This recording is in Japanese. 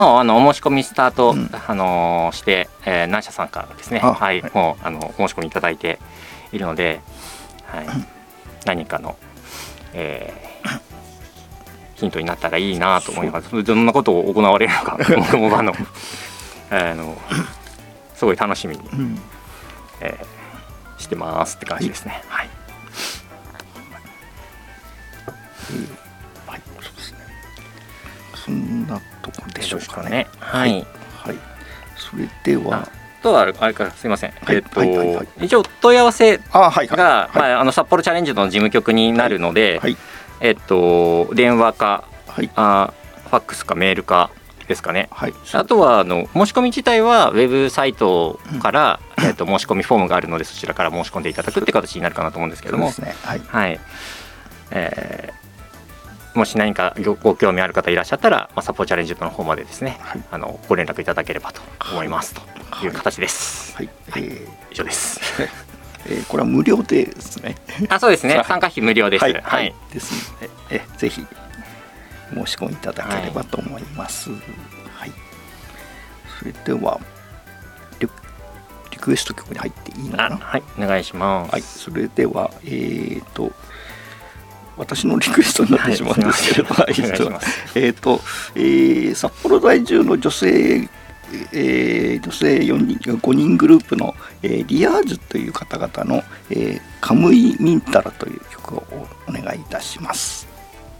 お申し込みスタート、 うん、 して、何社さんかですね、はい、もう申し込みいただいているので、はい、何かの、ヒントになったらいいなと思います。どんなことを行われるのか僕すごい楽しみに、してますって感じですね。はい。 はい、そうですね。そんなところでしょうかね。 はい。 はい。それでは。 あとはあれからすいません。 はい、 一応問い合わせはいが札幌チャレンジの事務局になるので、 はい、 電話か、 はい、 ファックスかメールかですかね。 はい、 あとは申し込み自体はウェブサイトから、申し込みフォームがあるのでそちらから申し込んでいただくって形になるかなと思うんですけども、 そうですね。はい。 はい。もし何かご興味ある方いらっしゃったら、札幌チャレンジの方までですね、はい、ご連絡いただければと思いますという形です。 はい。 以上です。 これは無料ですね。 そうですね。参加費無料です。 はい。ですので、ぜひ申し込みいただければと思います。はい。それではリクエスト曲に入っていいのかな。 はい。お願いします。 はい。それでは私のリクエストになってしまうんですけれど、札幌在住の女性5人グループの、リアージュという方々の、カムイミンタラという曲をお願いいたします。